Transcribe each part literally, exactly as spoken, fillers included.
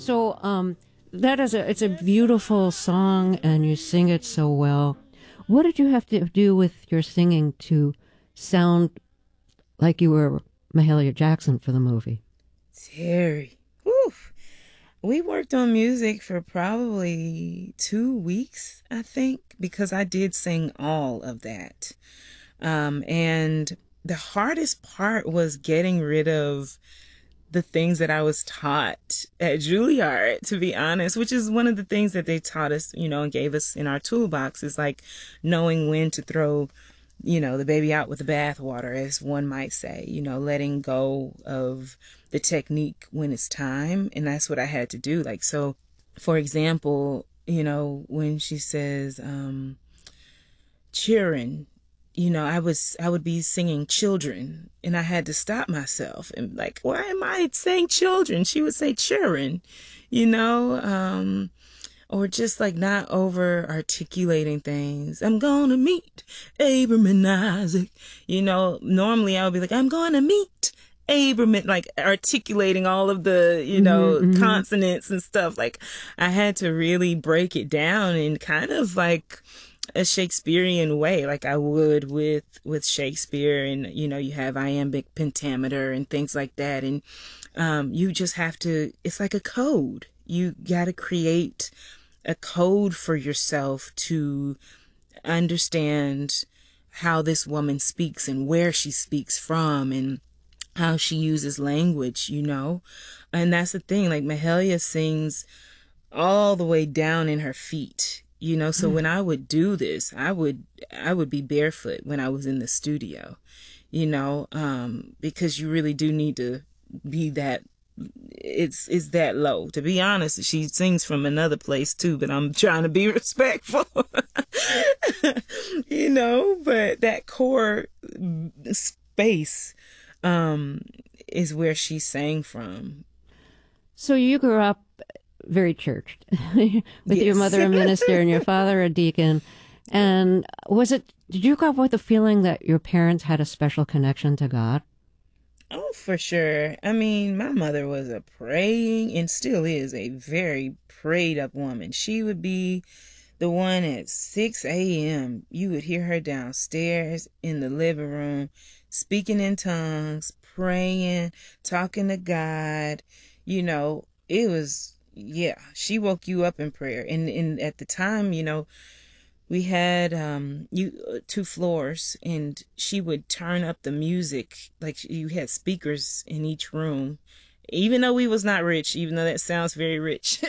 So um, that is a it's a beautiful song, and you sing it so well. What did you have to do with your singing to sound like you were Mahalia Jackson for the movie? Terry, whew. We worked on music for probably two weeks, I think, because I did sing all of that. Um, and the hardest part was getting rid of the things that I was taught at Juilliard, to be honest, which is one of the things that they taught us, you know, and gave us in our toolbox, is like knowing when to throw, you know, the baby out with the bathwater, as one might say, you know, letting go of the technique when it's time. And that's what I had to do. Like, so, for example, you know, when she says, um, cheering, you know, I was, I would be singing children, and I had to stop myself and like, why am I saying children? She would say cheering, you know, um, or just like not over articulating things. I'm gonna meet Abram and Isaac. You know, normally I would be like, I'm gonna meet Abram, and like articulating all of the, you know, Mm-hmm, mm-hmm. consonants and stuff. Like I had to really break it down in kind of like a Shakespearean way, like I would with, with Shakespeare. And, you know, you have iambic pentameter and things like that. And, um, you just have to, it's like a code. You got to create a code for yourself to understand how this woman speaks and where she speaks from and how she uses language, you know. And that's the thing, like Mahalia sings all the way down in her feet, you know. So when I would do this, I would I would be barefoot when I was in the studio, you know, um, because you really do need to be that, it's it's that low. To be honest, she sings from another place too, but I'm trying to be respectful. You know, but that core space um is where she sang from. So you grew up very churched with Yes. your mother a minister and your father a deacon. And was it, did you grow up with the feeling that your parents had a special connection to God? Oh, for sure. I mean, my mother was a praying, and still is, a very prayed up woman. She would be the one at six a.m. You would hear her downstairs in the living room, speaking in tongues, praying, talking to God. You know, it was, yeah, she woke you up in prayer. And, and at the time, you know, we had um you uh, two floors, and she would turn up the music. Like, you had speakers in each room, even though we was not rich, even though that sounds very rich.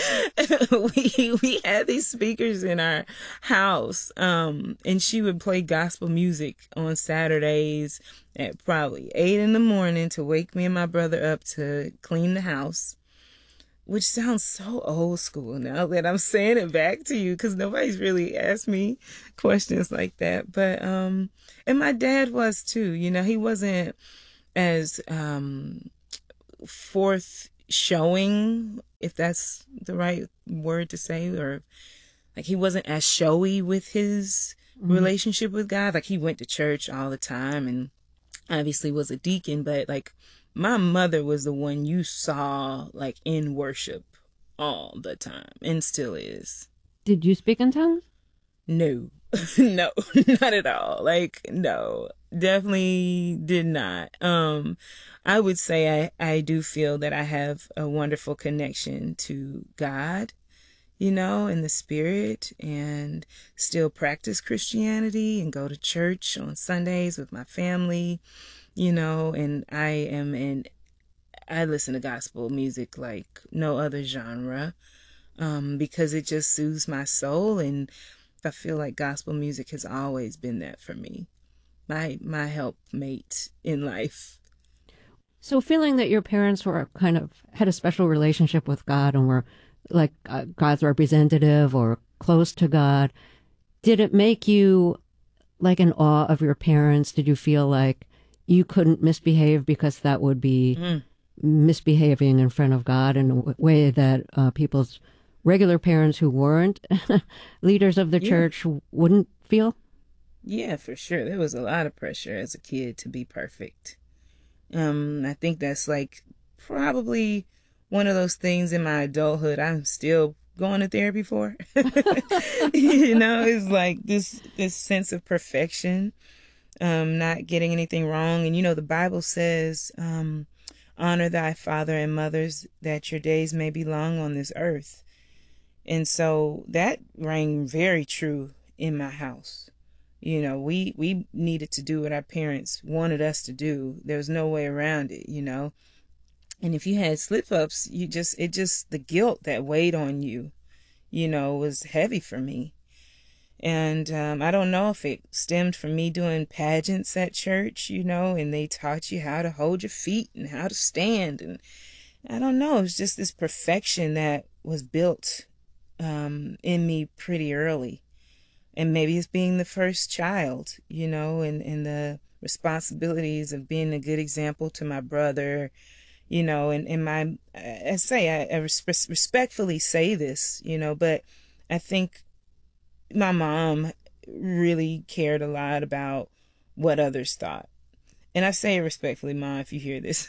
we we had these speakers in our house, um and she would play gospel music on Saturdays at probably eight in the morning to wake me and my brother up to clean the house, which sounds so old school now that I'm saying it back to you, because nobody's really asked me questions like that. But, um, and my dad was too, you know, he wasn't as, um, forth showing, if that's the right word to say, or like he wasn't as showy with his Mm-hmm. relationship with God. Like he went to church all the time and obviously was a deacon, but like, my mother was the one you saw like in worship all the time, and still is. Did you speak in tongues? No, no, not at all. Like, no, definitely did not. Um, I would say I, I do feel that I have a wonderful connection to God, you know, in the spirit, and still practice Christianity and go to church on Sundays with my family. You know, and I am in, I listen to gospel music like no other genre, um, because it just soothes my soul. And I feel like gospel music has always been that for me. My, my helpmate in life. So feeling that your parents were kind of, had a special relationship with God and were like uh, God's representative or close to God, did it make you like in awe of your parents? Did you feel like you couldn't misbehave because that would be mm. misbehaving in front of God in a w- way that uh, people's regular parents who weren't leaders of the yeah. church wouldn't feel? Yeah, for sure. There was a lot of pressure as a kid to be perfect. Um, I think that's like probably one of those things in my adulthood I'm still going to therapy for. You know, it's like this this sense of perfection, um, not getting anything wrong. And you know, the Bible says, um, honor thy father and mothers that your days may be long on this earth. And so that rang very true in my house. You know, we, we needed to do what our parents wanted us to do. There was no way around it, you know. And if you had slip ups, you just, it just, the guilt that weighed on you, you know, was heavy for me. And um, I don't know if it stemmed from me doing pageants at church, you know, and they taught you how to hold your feet and how to stand. And I don't know, it was just this perfection that was built um, in me pretty early. And maybe it's being the first child, you know, and, and the responsibilities of being a good example to my brother, you know, and, and my, I say, I, I res- respectfully say this, you know, but I think my mom really cared a lot about what others thought. And I say it respectfully, Mom, if you hear this.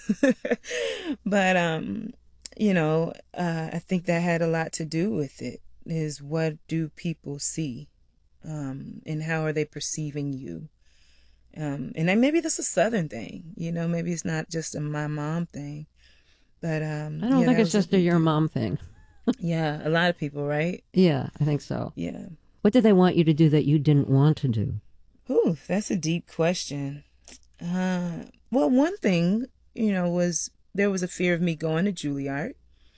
But, um, you know, uh, I think that had a lot to do with it, is what do people see? Um, and how are they perceiving you? Um, and then maybe that's a Southern thing, you know, maybe it's not just a my mom thing, but, um, I don't yeah, think that it's was a just a big your deal. mom thing. Yeah, a lot of people, right? Yeah, I think so. Yeah. What did they want you to do that you didn't want to do? Ooh, that's a deep question. Uh, well, one thing, you know, was there was a fear of me going to Juilliard.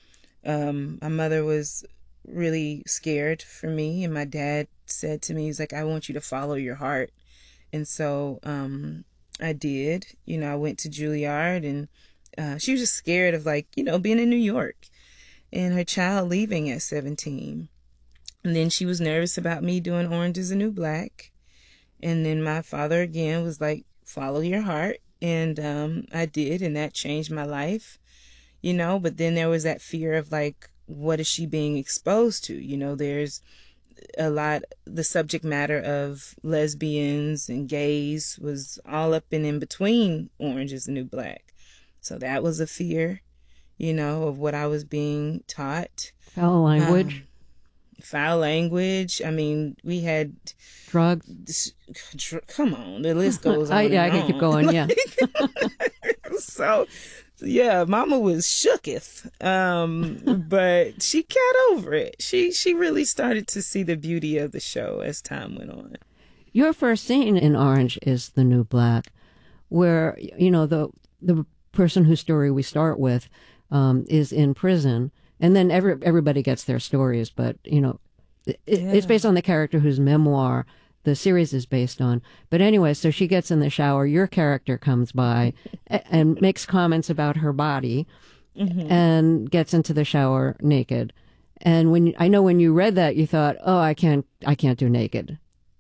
Um, my mother was really scared for me, and my dad said to me, he's like, I want you to follow your heart. And so um, I did. You know, I went to Juilliard, and uh, she was just scared of, like, you know, being in New York and her child leaving at seventeen. And then she was nervous about me doing Orange is the New Black. And then my father again was like, follow your heart. And um, I did, and that changed my life, you know. But then there was that fear of, like, what is she being exposed to? You know, there's a lot, the subject matter of lesbians and gays was all up and in between Orange is the New Black. So that was a fear, you know, of what I was being taught. Foul language, Um, foul language. I mean, we had drugs. this, dr- come on, the list goes on. I, yeah, I and can on. keep going. Yeah. So, yeah, Mama was shooketh, um, but she got over it. She she really started to see the beauty of the show as time went on. Your first scene in Orange is the New Black, where, you know, the the person whose story we start with um, is in prison, and then every everybody gets their stories, but, you know, it, Yeah. it's based on the character whose memoir the series is based on. But anyway, so she gets in the shower, your character comes by a- and makes comments about her body Mm-hmm. and gets into the shower naked. And when you, I know when you read that, you thought, "Oh, I can't, I can't do naked."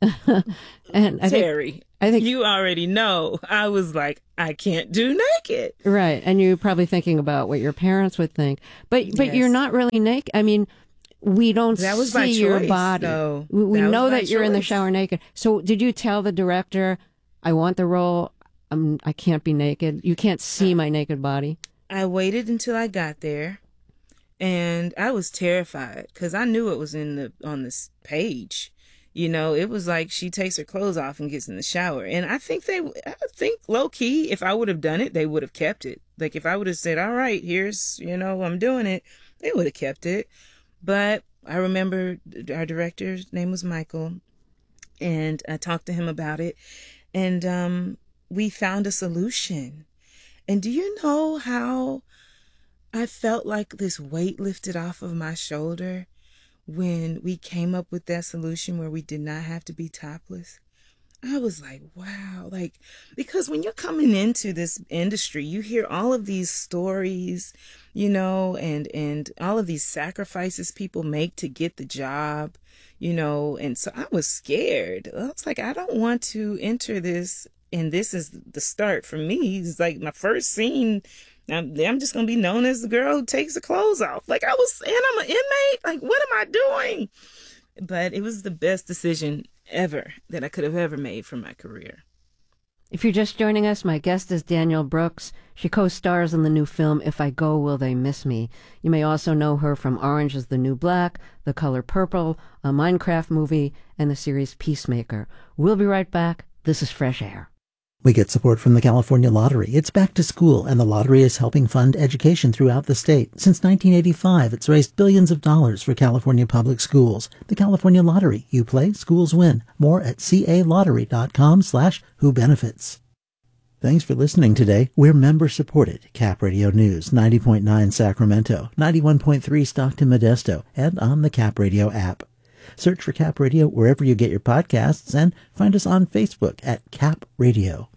And I think, Terry, I think, you already know. I was like, I can't do naked. right. And you're probably thinking about what your parents would think, but but you're Yes. not really naked. I mean, we don't That was see by your choice, body. though. We, we That was know by that you're in the choice. shower naked. So did you tell the director, "I want the role. I'm, I can't be naked. You can't see my naked body"? I waited until I got there, and I was terrified because I knew it was in the on this page. You know, it was like she takes her clothes off and gets in the shower. And I think they, I think low key, if I would have done it, they would have kept it. Like if I would have said, all right, here's, you know, I'm doing it, they would have kept it. But I remember our director's name was Michael, and I talked to him about it, and um, we found a solution. And do you know how I felt like this weight lifted off of my shoulder when we came up with that solution where we did not have to be topless? I was like, wow, like, because when you're coming into this industry, you hear all of these stories, you know, and, and all of these sacrifices people make to get the job, you know, and so I was scared. I was like, I don't want to enter this, and this is the start for me. It's like my first scene. I'm, I'm just going to be known as the girl who takes the clothes off. Like I was, and I'm an inmate. Like, what am I doing? But it was the best decision ever that I could have ever made for my career. If you're just joining us, my guest is Danielle Brooks. She co-stars in the new film If I Go, Will They Miss Me? You may also know her from Orange is the New Black, The Color Purple, a Minecraft movie, and the series Peacemaker. We'll be right back. This is Fresh Air. We get support from the California Lottery. It's back to school, and the lottery is helping fund education throughout the state. Since nineteen eighty-five, it's raised billions of dollars for California public schools. The California Lottery. You play, schools win. More at calottery.com slash who benefits. Thanks for listening today. We're member-supported. Cap Radio News, ninety point nine Sacramento, ninety-one point three Stockton Modesto, and on the Cap Radio app. Search for Cap Radio wherever you get your podcasts, and find us on Facebook at Cap Radio.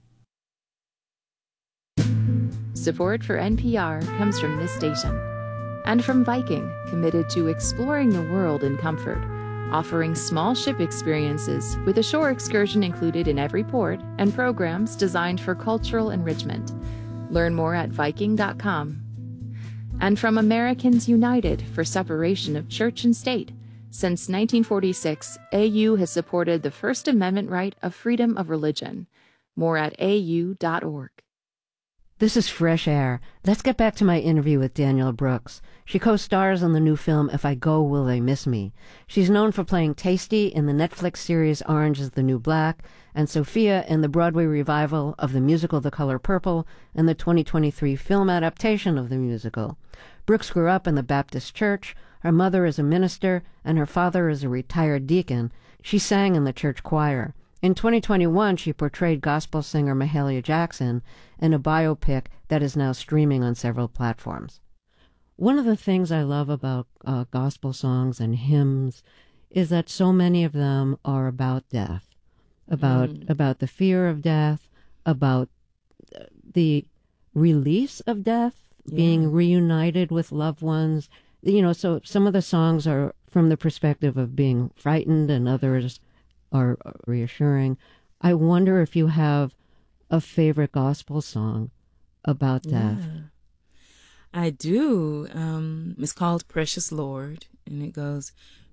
Support for N P R comes from this station and from Viking, committed to exploring the world in comfort, offering small ship experiences with a shore excursion included in every port and programs designed for cultural enrichment. Learn more at Viking dot com. And from Americans United for separation of church and state. Since nineteen forty-six, A U has supported the First Amendment right of freedom of religion. More at A U dot org. This is Fresh Air. Let's get back to my interview with Danielle Brooks. She co-stars in the new film If I Go, Will They Miss Me? She's known for playing Tasty in the Netflix series Orange is the New Black, and Sophia in the Broadway revival of the musical The Color Purple and the twenty twenty-three film adaptation of the musical. Brooks grew up in the Baptist church. Her mother is a minister, and her father is a retired deacon. She sang in the church choir. In twenty twenty-one, she portrayed gospel singer Mahalia Jackson in a biopic that is now streaming on several platforms. One of the things I love about uh, gospel songs and hymns is that so many of them are about death, about mm. about the fear of death, about the release of death, yeah. being reunited with loved ones. You know, so some of the songs are from the perspective of being frightened and others are reassuring. I wonder if you have a favorite gospel song about death. Yeah, I do. Um, it's called Precious Lord, and it goes,